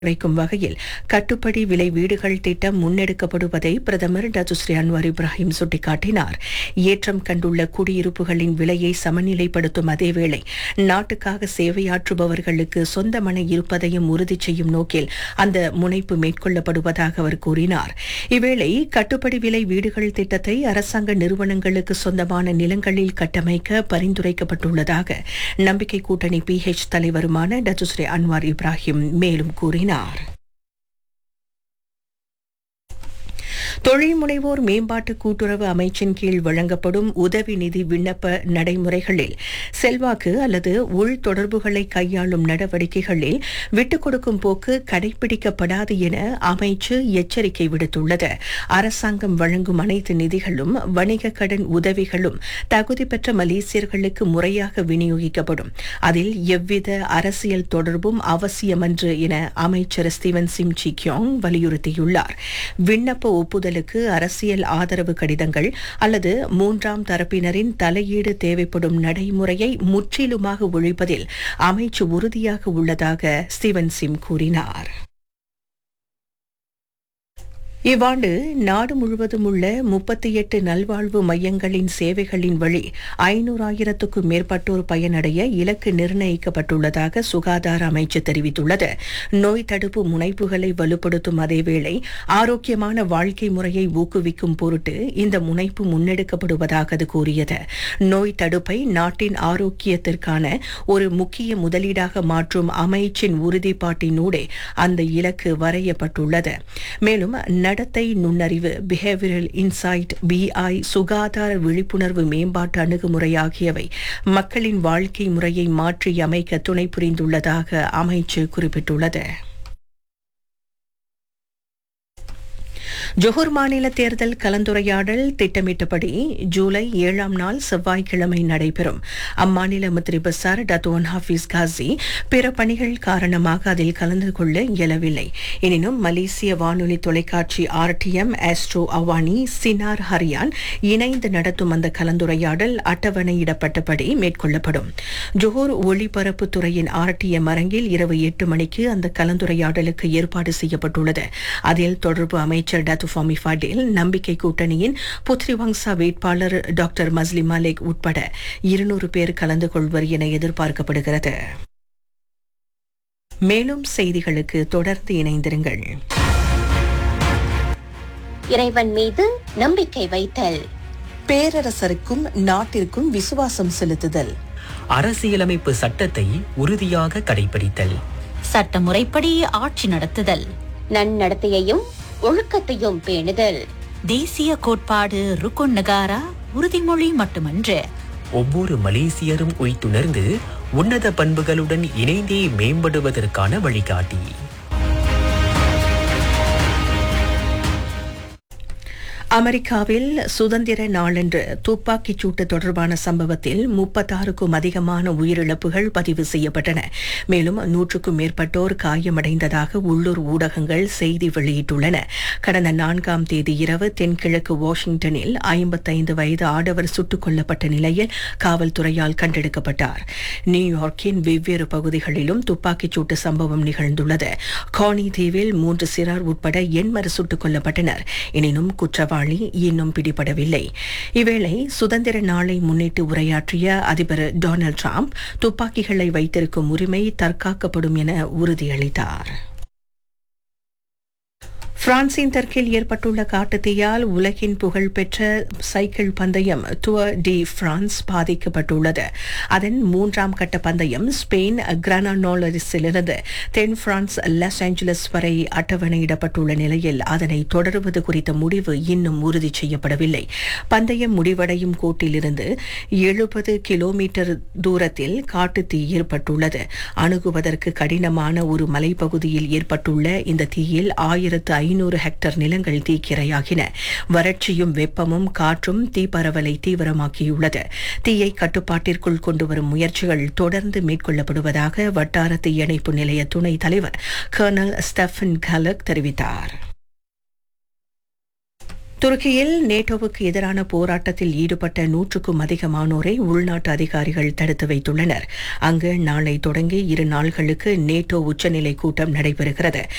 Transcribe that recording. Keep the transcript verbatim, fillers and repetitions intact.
குறைக்கும் வகையில் கட்டுப்படி விலை வீடுகள் திட்டம் முன்னெடுக்கப்படுவதை பிரதமர் டத்துஸ்ரீ அன்வார் இப்ராஹிம் சுட்டிக்காட்டினார். ஏற்றம் கண்டுள்ள குடியிருப்புகளின் விலையை சமநிலைப்படுத்தும் அதேவேளை நாட்டுக்காக சேவையாற்றுபவர்களுக்கு சொந்த மனை இருப்பதையும் உறுதி செய்யும் நோக்கில் அந்த முனைப்பு மேற்கொள்ளப்படுவதாக அவர் கூறினார். இவ்வேளை கட்டுப்படி விலை வீடுகள் திட்டத்தை அரசாங்க நிறுவனங்களுக்கு சொந்தமான நிலங்களில் கட்டமைக்க பரிந்துரைக்கப்பட்டுள்ளதாக நம்பிக்கை கூட்டணி பிஹெச் தலைவருமான டத்துஸ்ரீ அன்வார் இப்ராஹிம் மேலும் கூறினார். தொழில் முனைவோர் மேம்பாட்டு கூட்டுறவு அமைச்சின் கீழ் வழங்கப்படும் உதவி நிதி விண்ணப்ப நடைமுறைகளில் செல்வாக்கு அல்லது உள் தொடர்புகளை கையாளும் நடவடிக்கைகளில் விட்டுக் கொடுக்கும் போக்கு கடைபிடிக்கப்படாது என அமைச்சு எச்சரிக்கை விடுத்துள்ளது. அரசாங்கம் வழங்கும் அனைத்து நிதிகளும் வணிக கடன் உதவிகளும் தகுதி பெற்ற மலேசியர்களுக்கு முறையாக விநியோகிக்கப்படும். அதில் எவ்வித அரசியல் தொடர்பும் அவசியமன்று என அமைச்சர் ஸ்டீவன் சிம் சி கியோங் வலியுறுத்தியுள்ளார். விண்ணப்ப ஒப்புதலுக்கு அரசியல் ஆதரவு கடிதங்கள் அல்லது மூன்றாம் தரப்பினரின் தலையீடு தேவைப்படும் நடைமுறையை முற்றிலுமாக ஒழிப்பதில் அமைச்சு உறுதியாக உள்ளதாக ஸ்டீவன் சிம் கூறினார். இவ்வாண்டு நாடு முழுவதும் உள்ள முப்பத்தி எட்டு நல்வாழ்வு மையங்களின் சேவைகளின் வழி ஐநூறாயிரத்துக்கும் மேற்பட்டோர் பயனடைய இலக்கு நிர்ணயிக்கப்பட்டுள்ளதாக சுகாதார அமைச்சு தெரிவித்துள்ளது. நோய் தடுப்பு முனைப்புகளை வலுப்படுத்தும் அதேவேளை ஆரோக்கியமான வாழ்க்கை முறையை ஊக்குவிக்கும் பொருட்டு இந்த முனைப்பு முன்னெடுக்கப்படுவதாக அது கூறியது. நோய் தடுப்பை நாட்டின் ஆரோக்கியத்திற்கான ஒரு முக்கிய முதலீடாக மாற்றும் அமைச்சின் உறுதிப்பாட்டினூடே அந்த இலக்கு வரையப்பட்டுள்ளது. மேலும் நடத்தை நுண்ணறிவு, பிஹேவியரல் இன்சைட், பிஐ, சுகாதார விழிப்புணர்வு மேம்பாட்டு அணுகுமுறை ஆகியவை மக்களின் வாழ்க்கை முறையை மாற்றியமைக்க துணை புரிந்துள்ளதாக அமைச்சு குறிப்பிட்டுள்ளது. ஜொஹூர் மாநில தேர்தல் கலந்துரையாடல் திட்டமிட்டபடி ஜூலை ஏழாம் நாள் செவ்வாய்க்கிழமை நடைபெறும். அம்மாநில மந்திரி பசார் டத்தோன் ஹாஃபிஸ் காசி பிற பணிகள் காரணமாக அதில் கலந்து கொள்ள இயலவில்லை. எனினும் மலேசிய வானொலி தொலைக்காட்சி ஆர்டிஎம், ஆஸ்ட்ரோ அவானி, சினார் ஹரியான் இணைந்து நடத்தும் அந்த கலந்துரையாடல் அட்டவணையிடப்பட்டபடி மேற்கொள்ளப்படும். ஜொஹூர் ஒளிபரப்பு துறையின் ஆர்டிஎம் அரங்கில் இரவு எட்டு மணிக்கு அந்த கலந்துரையாடலுக்கு ஏற்பாடு செய்யப்பட்டுள்ளது. அதில் தொடர்பு அமைச்சர் டத்துஃபாமி ஃபடேல், நம்பிக்கை கூட்டணியின் புத்ரி வங்சா வேட்பாளர் டாக்டர் மஸ்லி மாலிக் உட்பட இருநூறு பேர் கலந்து கொள்வர் என எதிர்பார்க்கப்படுகிறது. மேலும் செய்திகளுக்கு தொடர்ந்து இணைந்திருங்கள். இறைவன் மீது நம்பிக்கை வைத்தல், பேரரசருக்கும் நாட்டிற்கும் விசுவாசம் செலுத்துதல், அரசியலமைப்பு சட்டத்தை உறுதியாக கடைபிடித்தல், சட்டமுறைப்படி ஆட்சி நடத்துதல், நன்னடத்தையையும் ஒழுக்கத்தையும் பேணுதல், தேசிய கோட்பாடு ருக்குன் நகாரா உறுதிமொழி மட்டுமன்று, ஒவ்வொரு மலேசியரும் உய்த்துணர்ந்து உன்னத பண்புகளுடன் இணைந்தே மேம்படுவதற்கான வழிகாட்டி. அமெரிக்காவில் சுதந்திர நாளன்று துப்பாக்கிச் சூட்டு தொடர்பான சம்பவத்தில் முப்பத்தாறுக்கும் அதிகமான உயிரிழப்புகள் பதிவு செய்யப்பட்டன. மேலும் நூற்றுக்கும் மேற்பட்டோர் காயமடைந்ததாக உள்ளூர் ஊடகங்கள் செய்தி வெளியிட்டுள்ளன. கடந்த நான்காம் தேதி இரவு தென்கிழக்கு வாஷிங்டனில் ஐம்பத்தைந்து வயது ஆடவர் சுட்டுக் கொல்லப்பட்ட நிலையில் காவல்துறையால் கண்டெடுக்கப்பட்டார். நியூயார்க்கின் வெவ்வேறு பகுதிகளிலும் துப்பாக்கிச் சூட்டு சம்பவம் நிகழ்ந்துள்ளது. கானி தீவில் மூன்று சிறார் உட்பட எண்மர் சுட்டுக் கொல்லப்பட்டனர். எனினும் குற்றவாளி இன்னும் பிடிபடவில்லை. இவ்வேளை சுதந்திர நாளை முன்னிட்டு உரையாற்றிய அதிபர் டொனால்ட் ட்ரம்ப் துப்பாக்கிகளை வைத்திருக்கும் உரிமை தற்காக்கப்படும் என உறுதியளித்தார். பிரான்சின் தெற்கில் ஏற்பட்டுள்ள காட்டுத்தீயால் உலகின் புகழ்பெற்ற சைக்கிள் பந்தயம் டூர் டி பிரான்ஸ் பாதிக்கப்பட்டுள்ளது. அதன் மூன்றாம் கட்ட பந்தயம் ஸ்பெயின் கிரானோலரிஸிலிருந்து தென் பிரான்ஸ் லாஸ் ஏஞ்சலஸ் வரை அட்டவணையிடப்பட்டுள்ள நிலையில் அதனை தொடருவது குறித்த முடிவு இன்னும் உறுதி செய்யப்படவில்லை. பந்தயம் முடிவடையும் கோட்டிலிருந்து எழுபது கிலோமீட்டர் தூரத்தில் காட்டுத்தீ ஏற்பட்டுள்ளது. அணுகுவதற்கு கடினமான ஒரு மலைப்பகுதியில் ஏற்பட்டுள்ள இந்த தீயில் ஆயிரத்து ஐநூறு ஹெக்டர் நிலங்கள் தீக்கிரையாகின. வறட்சியும் வெப்பமும் காற்றும் தீ பரவலை தீவிரமாக்கியுள்ளது. தீயை கட்டுப்பாட்டிற்குள் கொண்டுவரும் முயற்சிகள் தொடர்ந்து மேற்கொள்ளப்படுவதாக வட்டார தீயணைப்பு நிலைய துணைத் தலைவர் கர்னல் ஸ்டெஃபன் கலக் தெரிவித்தார். துருக்கியில் நேட்டோவுக்கு எதிரான போராட்டத்தில் ஈடுபட்ட நூற்றுக்கும் அதிகமானோரை உள்நாட்டு அதிகாரிகள் தடுத்து வைத்துள்ளனர். அங்கு நாளை தொடங்கி இரு நாள்களுக்கு நேட்டோ உச்சநிலை கூட்டம் நடைபெறுகிறது.